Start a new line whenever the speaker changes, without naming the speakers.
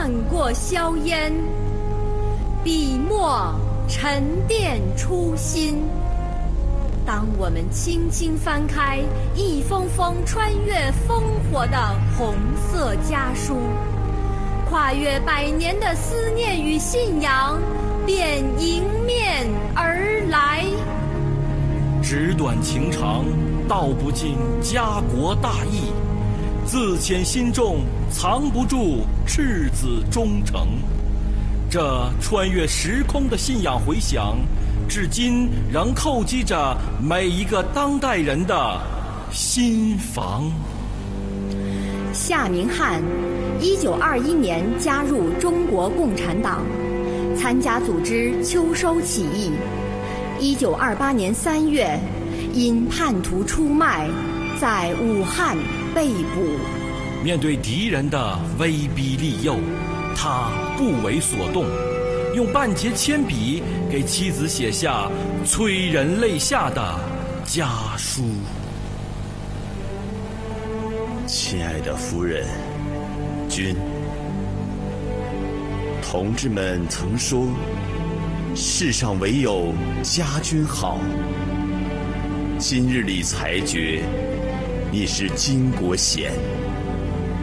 换过硝烟，笔墨沉淀初心。当我们轻轻翻开一封封穿越烽火的红色家书，跨越100年的思念与信仰便迎面而来。
纸短情长，道不尽家国大义；自潜心中，藏不住赤子忠诚。这穿越时空的信仰回响，至今仍叩击着每一个当代人的心房。
夏明翰1921年加入中国共产党，参加组织秋收起义。1928年3月，因叛徒出卖，在武汉被捕。
面对敌人的威逼利诱，他不为所动，用半截铅笔给妻子写下催人泪下的家书。
亲爱的夫人，君，同志们曾说，世上唯有家君好。今日里裁决，你是巾帼贤。